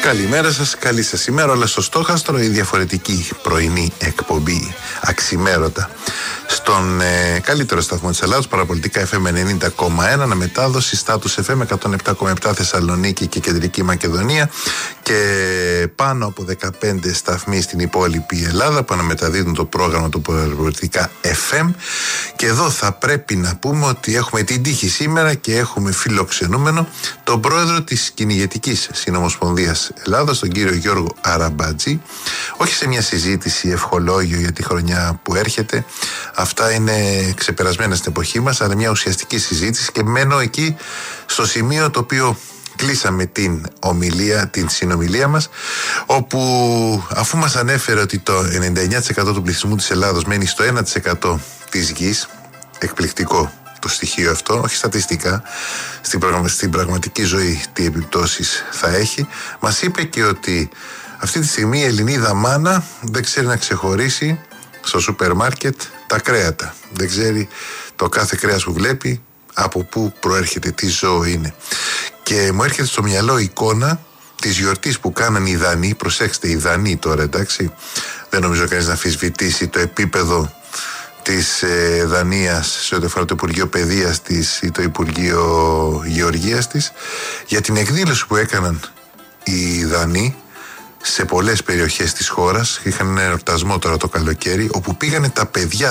Καλημέρα σας, καλή σας ημέρα. Όλα στο στόχαστρο, η διαφορετική πρωινή εκπομπή Αξιμέρωτα στον καλύτερο σταθμό της Ελλάδος, Παραπολιτικά FM 90,1, αναμετάδοση Status FM 107,7 Θεσσαλονίκη και Κεντρική Μακεδονία και πάνω από 15 σταθμοί στην υπόλοιπη Ελλάδα που αναμεταδίδουν το πρόγραμμα του Παραπολιτικά FM. Και εδώ θα πρέπει να πούμε ότι έχουμε την τύχη σήμερα και έχουμε φιλοξενούμενο τον πρόεδρο της Κυνηγετικής Συνομοσπονδίας Ελλάδος, τον κύριο Γιώργο Αραμπατζή, όχι σε μια συζήτηση ευχολόγιο για τη χρονιά που έρχεται, αυτά είναι ξεπερασμένα στην εποχή μας, αλλά μια ουσιαστική συζήτηση, και μένω εκεί στο σημείο το οποίο κλείσαμε την συνομιλία μας, όπου αφού μας ανέφερε ότι το 99% του πληθυσμού της Ελλάδος μένει στο 1% της γης, εκπληκτικό το στοιχείο αυτό, όχι στατιστικά, στην πραγματική ζωή τι επιπτώσεις θα έχει, μας είπε και ότι αυτή τη στιγμή η Ελληνίδα μάνα δεν ξέρει να ξεχωρίσει στο σούπερ μάρκετ τα κρέατα. Δεν ξέρει το κάθε κρέας που βλέπει από πού προέρχεται, τι ζώο είναι. Και μου έρχεται στο μυαλό η εικόνα της γιορτής που κάνανε οι Δανείοι. Προσέξτε, οι Δανείοι τώρα, εντάξει. Δεν νομίζω κανείς να αμφισβητήσει το επίπεδο της Δανίας σε ό,τι αφορά το Υπουργείο Παιδείας της ή το Υπουργείο Γεωργίας της, για την εκδήλωση που έκαναν οι Δανείοι σε πολλές περιοχές της χώρας. Είχαν ένα εορτασμό τώρα το καλοκαίρι, όπου πήγανε τα παιδιά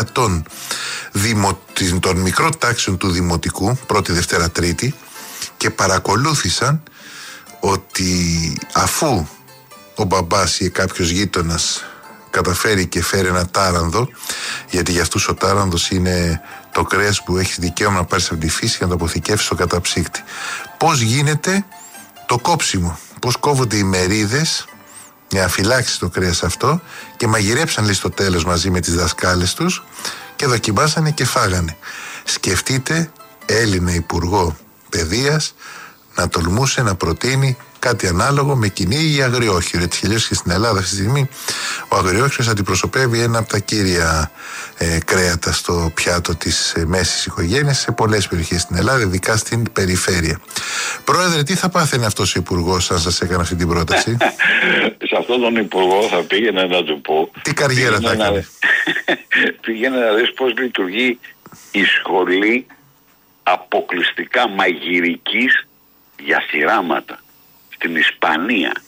των μικρών τάξεων του Δημοτικού, πρώτη, Δευτέρα, Τρίτη, και παρακολούθησαν ότι αφού ο μπαμπάς ή κάποιος γείτονας καταφέρει και φέρει ένα τάρανδο, γιατί για αυτούς ο τάρανδος είναι το κρέας που έχεις δικαίωμα να πάρεις από τη φύση και να το αποθηκεύσεις στο καταψύκτη, πώς γίνεται το κόψιμο, πώς κόβονται οι μερίδες για να φυλάξει το κρέας αυτό, και μαγειρέψαν, λέει, στο τέλος μαζί με τις δασκάλες τους και δοκιμάσανε και φάγανε. Σκεφτείτε Έλληνα Υπουργό Παιδείας να τολμούσε να προτείνει κάτι ανάλογο με κυνήγι ή αγριόχειρο. Έτσι αλλιώς και στην Ελλάδα αυτή τη στιγμή ο αγριόχειρος αντιπροσωπεύει ένα από τα κύρια κρέατα στο πιάτο της μέσης οικογένειας σε πολλές περιοχές στην Ελλάδα, ειδικά στην περιφέρεια. Πρόεδρε, τι θα πάθαινε αυτός ο υπουργός αν σας έκανε αυτή την πρόταση? Σε αυτόν τον υπουργό θα πήγαινε να του πω, τι καριέρα θα έκανε? Πήγαινε να δεις πώς λειτουργεί η σχολή αποκλειστικά μαγειρικής για θυράματα στην Ισπανία.